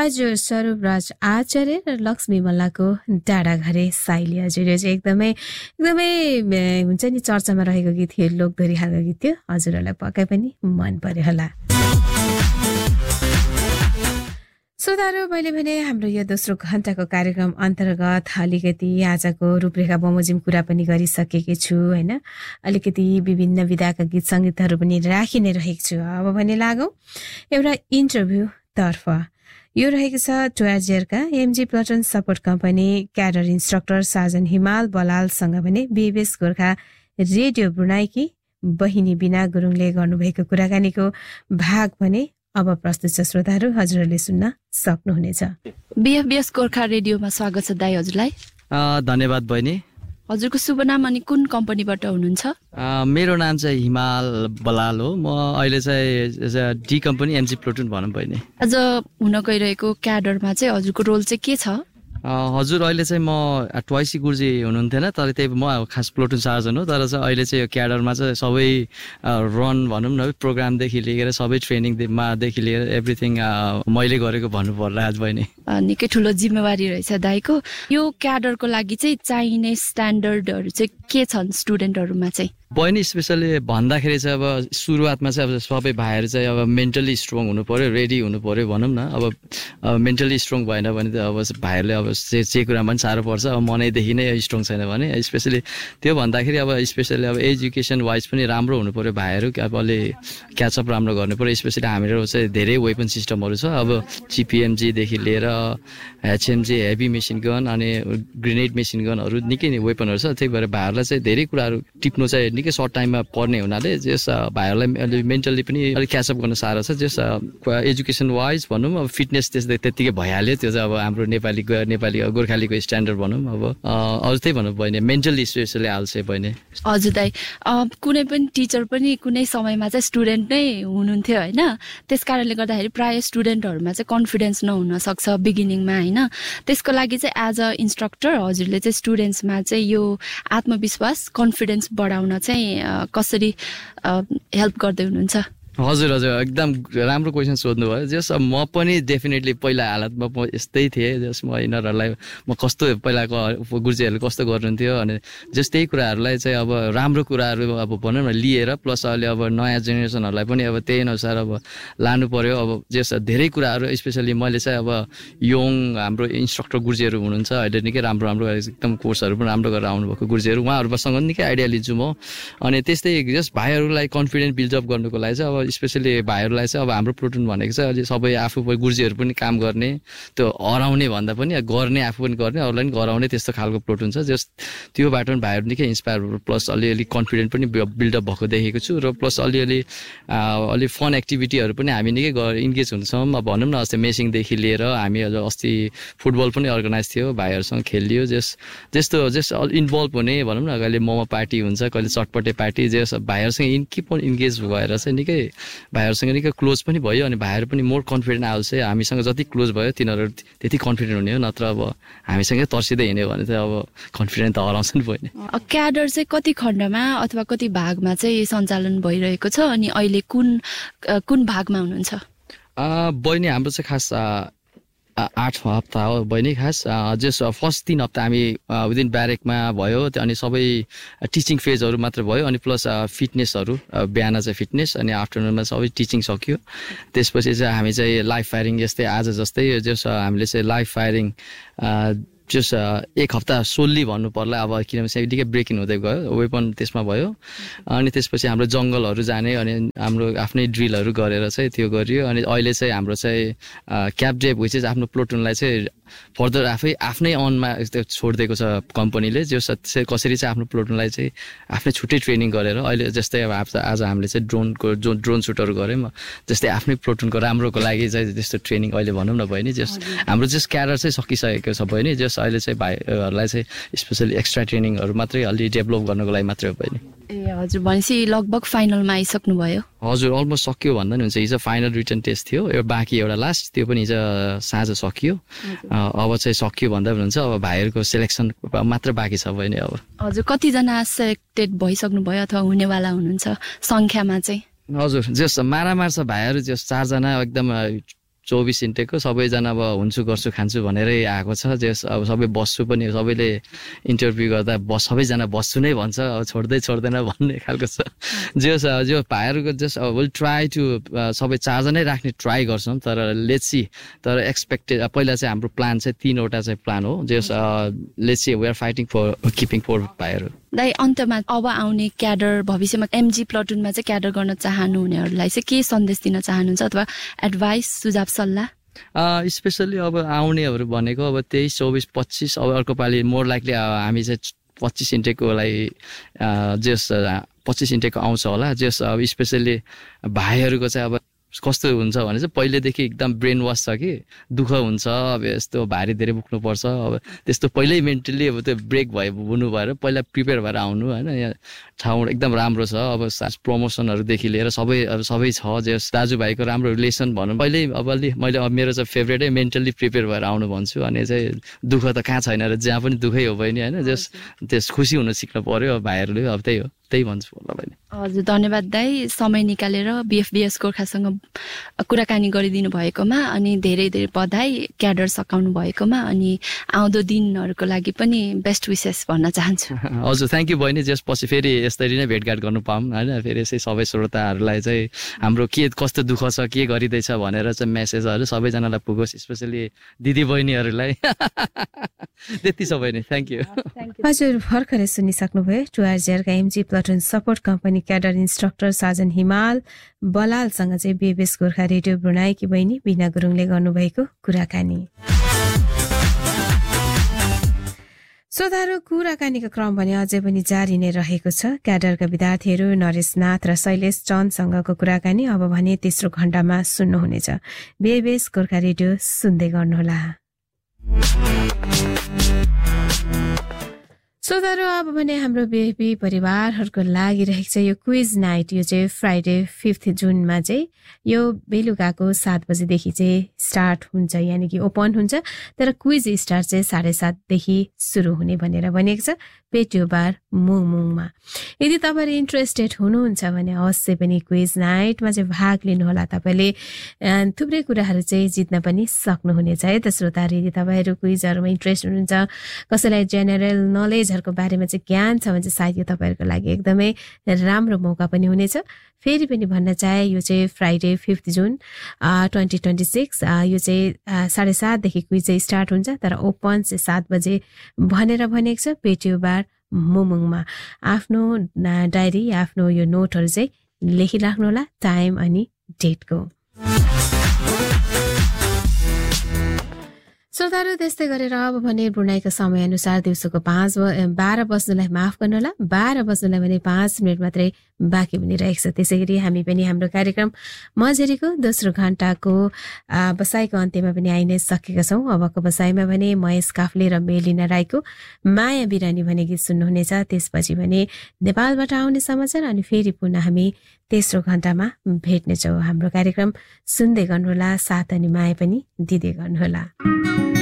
हजुर स्वरूपराज आचार्य र लक्ष्मी मल्लको डाँडा घरे साइली हजुर यो चाहिँ एकदमै हुन्छ नि चर्चामा रहेको गीत थियो, लोकदोरी खालको गीत थियो। हजुरहरूलाई पक्कै पनि मन पर्यो होला। श्रोताहरू, मैले भने हाम्रो यो दोस्रो घण्टाको कार्यक्रम अन्तर्गत अलिकति आजको रूपरेखा बमोजिम कुरा पनि गरिसकेकी छु होइन। अलिकति विभिन्न विधाका गीत सङ्गीतहरू पनि राखि नै रहेको छु। अब भने लागौँ एउटा इन्टरभ्यू तर्फ। यो रहेको छ टोयाजेरका MG platoon support company cadre instructor साजन हिमाल बलालसँग भने बीबीएस गोर्खा रेडियो ब्रुनाईकी बहिनी बिना गुरुङले गर्नुभएको कुराकानीको भाग भने अब प्रस्तुत छ। श्रोताहरू, हजुरहरूले सुन्न सक्नुहुनेछ। बीएफबीएस गोर्खा रेडियोमा स्वागत छ दाइ हजुरलाई। धन्यवाद बहिनी। हजुरको शुभ नाम अनि कुन कम्पनीबाट हुनुहुन्छ? मेरो नाम चाहिँ हिमाल बलाल हो। म अहिले चाहिँ डी कम्पनी एमजी प्लटुन भनौँ बहिनी। आज हुन गइरहेको क्याडरमा चाहिँ हजुरको रोल चाहिँ के छ? हजुर, अहिले चाहिँ म ट्वाइसी गुरुजी हुनुहुन्थेन, तर त्यही म खास प्लटुन सार्जन हो। तर चाहिँ अहिले चाहिँ यो क्याडरमा चाहिँ सबै रन भनौँ न, प्रोग्रामदेखि लिएर सबै ट्रेनिङदेखि लिएर एभ्रिथिङ मैले गरेको भन्नु पर्ला आज बहिनी। निकै ठुलो जिम्मेवारी रहेछ दाइको। यो क्याडरको लागि चाहिँ चाहिने स्ट्यान्डर्डहरू चाहिँ के छन् स्टुडेन्टहरूमा चाहिँ? बहिनी स्पेसली भन्दाखेरि चाहिँ अब सुरुवातमा चाहिँ अब सबै भाइहरू चाहिँ अब मेन्टली स्ट्रङ हुनु पर्यो, रेडी हुनु पर्यो भनौँ न। अब मेन्टली स्ट्रङ भएन भने त अब भाइहरूले अब जे कुरामा पनि साह्रो पर्छ। अब मनैदेखि नै स्ट्रङ छैन भने स्पेसली त्यो भन्दाखेरि अब स्पेसली अब एजुकेसन वाइज पनि राम्रो हुनु पर्यो भाइहरू। अब अलि क्याचअप राम्रो गर्नु पर्यो। स्पेसली हाम्रो चाहिँ धेरै वेपन सिस्टमहरू छ। अब जिपिएमजीदेखि लिएर एचएमजी हेभी मेसिन गन अनि ग्रेनेड मेसिन गनहरू निकै नै वेपनहरू छ। त्यही भएर भाइहरूलाई चाहिँ धेरै कुराहरू टिप्नु चाहिँ निकै सर्ट टाइममा पर्ने हुनाले जस भाइहरूलाई अलि मेन्टली पनि अलिक क्याचअप गर्न साह्रो छ। जस एजुकेसन वाइज भनौँ अब फिटनेस त्यत्तिकै भइहाल्यो। त्यो चाहिँ अब हाम्रो नेपाली गोर्खालीको स्ट्यान्डर्ड भनौँ। अब अरू त्यही भनौँ बहिनी, मेन्टली स्पेसली हाल्छ बहिनी। हजुर दाइ, कुनै पनि टिचर पनि कुनै समयमा चाहिँ स्टुडेन्ट नै हुनुहुन्थ्यो होइन। त्यस कारणले गर्दाखेरि प्रायः स्टुडेन्टहरूमा चाहिँ कन्फिडेन्स नहुन सक्छ बिगिनिङमा होइन। त्यसको लागि चाहिँ एज अ इन्स्ट्रक्टर हजुरले चाहिँ स्टुडेन्ट्समा चाहिँ यो आत्मविश्वास कन्फिडेन्स बढाउन चाहिँ कसरी हेल्प गर्दै हुनुहुन्छ? हजुर, एकदम राम्रो क्वेसन सोध्नु भयो। जस म पनि डेफिनेटली पहिला हालतमा म यस्तै थिएँ। जस म यिनीहरूलाई म कस्तो पहिलाको गुरुजीहरूले कस्तो गर्नुहुन्थ्यो अनि जस त्यही कुराहरूलाई चाहिँ अब राम्रो कुराहरू अब भनौँ न लिएर प्लस अहिले अब नयाँ जेनेरेसनहरूलाई पनि अब त्यही अनुसार अब लानु पर्यो। अब जस धेरै कुराहरू स्पेसली मैले चाहिँ अब यङ हाम्रो इन्स्ट्रक्टर गुरुजीहरू हुनुहुन्छ अहिले, निकै राम्रो एकदम कोर्सहरू पनि राम्रो गरेर आउनुभएको गुरुजीहरू, उहाँहरूसँग निकै आइडिया लिन्छु म। अनि त्यस्तै जस भाइहरूलाई कन्फिडेन्स बिल्डअप गर्नुको लागि चाहिँ अब स्पेसली भाइहरूलाई चाहिँ अब हाम्रो प्लटुन भनेको चाहिँ अहिले सबै आफू गुरुजीहरू पनि काम गर्ने, त्यो हराउने भन्दा पनि गर्ने, आफू पनि गर्ने, अरूलाई पनि गराउने त्यस्तो खालको प्लटुन छ। जस त्योबाट पनि भाइहरू निकै इन्सपायर प्लस अलिअलि कन्फिडेन्ट पनि बिल्डअप भएको देखेको छु। र प्लस अलि फन एक्टिभिटीहरू पनि हामी निकै इन्गेज हुन्छौँ। अब भनौँ न अस्ति मेसिङदेखि लिएर हामी अस्ति फुटबल पनि अर्गनाइज थियो, भाइहरूसँग खेलियो। जस्तो इन्भल्भ हुने भनौँ न, कहिले मोमो पार्टी हुन्छ, कहिले चटपटे पार्टी, जस भाइहरूसँग पनि इन्गेज भएर चाहिँ निकै भाइहरूसँग निकै क्लोज पनि भयो। अनि भाइहरू पनि मोर कन्फिडेन्ट आउँछ। हामीसँग जति क्लोज भयो तिनीहरू त्यति कन्फिडेन्ट हुने हो। नत्र अब हामीसँगै तर्सिँदै हिँड्यो भने चाहिँ अब कन्फिडेन्ट त हराउँछ नि बहिनी। क्याडर चाहिँ कति खण्डमा अथवा कति भागमा चाहिँ सञ्चालन भइरहेको छ अनि अहिले कुन भागमा हुनुहुन्छ? बहिनी हाम्रो चाहिँ खास 8 हप्ता हो बहिनी। खास जस फर्स्ट 3 हप्ता हामी विदिन ब्यारेकमा भयो, अनि सबै टिचिङ फेजहरू मात्र भयो। अनि प्लस फिटनेसहरू बिहान चाहिँ फिटनेस अनि आफ्टरनुनमा सबै टिचिङ सकियो। त्यसपछि चाहिँ हामी चाहिँ लाइभ फायरिङ जस्तै आज जस्तै जस हामीले चाहिँ लाइभ फायरिङ जस 1 हप्ता सोल्ली भन्नु पर्ला अब, किनभने चाहिँ निकै ब्रेकिङ हुँदै गयो, वेपन त्यसमा भयो। अनि त्यसपछि हाम्रो जङ्गलहरू जाने अनि हाम्रो आफ्नै ड्रिलहरू गरेर चाहिँ त्यो गरियो। अनि अहिले चाहिँ हाम्रो चाहिँ क्यापडेभ विच इज आफ्नो प्लटुनलाई चाहिँ फर्दर आफ्नै अनमा छोडिदिएको छ कम्पनीले। कसरी चाहिँ आफ्नो प्लटुनलाई चाहिँ आफ्नै छुट्टै ट्रेनिङ गरेर अहिले जस्तै अब आज हामीले चाहिँ ड्रोन सुटहरू गऱ्यौँ। जस्तै आफ्नै प्लटुनको राम्रोको लागि चाहिँ त्यस्तो ट्रेनिङ अहिले भनौँ न बहिनी। हाम्रो जस क्याडर चाहिँ सकिसकेको छ बहिनी। जस अहिले चाहिँ भाइहरूलाई चाहिँ स्पेसली एक्स्ट्रा ट्रेनिङहरू मात्रै अलि डेभलप गर्नको लागि मात्रै हो बहिनी। ए हजुर, भनेपछि लगभग फाइनलमा आइसक्नु भयो? हजुर, अलमोस्ट सक्यो भन्दा नि हुन्छ। हिजो फाइनल रिटन टेस्ट थियो, बाँकी एउटा लास्ट, त्यो पनि हिजो साँझ सकियो। अब चाहिँ सकियो भन्दा पनि हुन्छ। अब भाइहरूको सेलेक्सन मात्र बाँकी छ बहिनी। अब हजुर, कतिजना सेलेक्टेड भइसक्नु भयो अथवा हुनेवाला हुनुहुन्छ सङ्ख्यामा चाहिँ? हजुर, जस मारामार छ भाइहरू, जस 4 जना एकदम 24 इन्टेकको सबैजना अब हुन्छु गर्छु खान्छु भनेरै आएको छ। जे अब सबै बस्छु पनि, सबैले इन्टरभ्यू गर्दा सबैजना बस्छु नै भन्छ, अब छोड्दैन भन्ने खालको छ। जो भाइहरूको जस्ट विल ट्राई टु सबै 4 जनै राख्ने ट्राई गर्छौँ, तर लेट्स सी। तर एक्सपेक्टेड पहिला चाहिँ हाम्रो प्लान चाहिँ 3वटा चाहिँ प्लान हो। जस let's see, we are fighting for keeping 4 भाइहरू। दाइ अन्तमा अब आउने क्याडर, भविष्यमा एमजी प्लटुनमा चाहिँ क्याडर गर्न चाहनुहुनेहरूलाई चाहिँ के सन्देश दिन चाहनुहुन्छ, अथवा एडभाइस, सुझाव, सल्लाह? स्पेसल्ली अब आउनेहरू भनेको अब 23, 24, 25, अब अर्को पालि मोर लाइकली हामी चाहिँ 25 इन्टेकको लागि जस 25 इन्टेकको आउँछ होला। जस अब स्पेसल्ली भाइहरूको चाहिँ अब कस्तो हुन्छ भने चाहिँ पहिलेदेखि एकदम ब्रेन वास छ कि दुःख हुन्छ, अब यस्तो भारी धेरै बोक्नुपर्छ, अब त्यस्तो पहिल्यै मेन्टली अब त्यो ब्रेक हुनु भएर पहिला प्रिपेयर भएर आउनु होइन। यहाँ ठाउँ एकदम राम्रो छ, अब प्रमोसनहरूदेखि लिएर सबै छ। जस दाजुभाइको राम्रो रिलेसन भनौँ, पहिल्यै अब अलि मैले मेरो चाहिँ फेभरेटै मेन्टल्ली प्रिपेयर भएर आउनु भन्छु। अनि चाहिँ दुःख त कहाँ छैन र, जहाँ पनि दुःखै हो बहिनी होइन। त्यस खुसी हुन सिक्नु पर्यो भाइहरूले, अब त्यही भन्छु होला बहिनी। हजुर, धन्यवाद दाइ, समय निकालेर BFBS गोर्खासँग कुराकानी गरिदिनु भएकोमा, अनि धेरै धेरै बधाई क्याडर सकाउनु भएकोमा, अनि आउँदो दिनहरूको लागि पनि बेस्ट विसेस भन्न चाहन्छु। हजुर, थ्याङ्क यू बहिनी। जस पछि फेरि यसरी नै भेटघाट गर्नु पाऊँ होइन। फेरि यसै सबै श्रोताहरूलाई चाहिँ हाम्रो के कस्तो दुःख छ, के गरिँदैछ भनेर चाहिँ मेसेजहरू सबैजनालाई पुगोस्, स्पेसली दिदी बहिनीहरूलाई। त्यति छ बहिनी, थ्याङ्क यू। हजुर, भर्खरै सुनिसक्नुभयो टुआरजिआरका MG प्लटुन support company cadre instructor साजन हिमाल बलालसँग चाहिँ BFBS गोर्खा रेडियो ब्रुनाईकी बहिनी बिना गुरुङले गर्नुभएको कुराकानी। श्रोताहरू, कुराकानीको क्रम भने अझै पनि जारी नै रहेको छ। क्याडरका विद्यार्थीहरू नरेश नाथ र शैलेश चन्दसँगको कुराकानी अब भने तेस्रो घण्टामा सुन्नुहुनेछ। BFBS गोर्खा रेडियो सुन्दै गर्नुहोला। श्रोताहरू, अब भने हाम्रो BFB परिवारहरूको लागि रहेको छ यो क्विज नाइट। यो चाहिँ फ्राइडे 5 जुनमा चाहिँ यो बेलुकाको 7 बजेदेखि चाहिँ स्टार्ट हुन्छ, यानि कि ओपन हुन्छ। तर क्विज स्टार्ट चाहिँ 7:30 देखि सुरु हुने भनेर भनेको छ पेट्यो बार मुङमुङमा। यदि तपाईँहरू इन्ट्रेस्टेड हुनुहुन्छ भने अवश्य पनि क्विज नाइटमा चाहिँ भाग लिनुहोला। तपाईँले थुप्रै कुराहरू चाहिँ जित्न पनि सक्नुहुनेछ है त श्रोताहरू। यदि तपाईँहरू क्विजहरूमा इन्ट्रेस्ट हुनुहुन्छ, कसैलाई जेनरल नलेजहरूको बारेमा चाहिँ ज्ञान छ भने चाहिँ सायद यो तपाईँहरूको लागि एकदमै राम्रो मौका पनि हुनेछ। फेरि पनि भन्न चाहे, यो चाहिँ फ्राइडे 5 जुन 2026 यो चाहिँ 7:30 देखि क्विज चाहिँ स्टार्ट हुन्छ, तर ओपन चाहिँ 7 बजे भनेर भनेको छ पेट्यो बार मुमुङमा। आफ्नो डायरी, आफ्नो यो नोटहरू चाहिँ लेखिराख्नुहोला, टाइम अनि डेटको। श्रोताहरू, त्यस्तै गरेर अब भने ब्रुनाईको समयअनुसार दिउँसोको 12 बज्नुलाई माफ गर्नुहोला, 12 बज्नुलाई भने 5 मिनट मात्रै बाँकी बनिरहेको छ। त्यसै गरी हामी पनि हाम्रो कार्यक्रम मझेरीको दोस्रो घण्टाको बसाइको अन्त्यमा पनि आइ नै सकेका छौँ। अबको बसाइमा भने महेश काफ्ले र मेलिना राईको माया बिरानी भन्ने गीत सुन्नुहुनेछ। त्यसपछि भने नेपालबाट आउने समाचार, अनि फेरि पुनः हामी तेस्रो घण्टामा भेट्नेछौँ। हाम्रो कार्यक्रम सुन्दै गर्नुहोला, साथ अनि माया पनि दिँदै गर्नुहोला।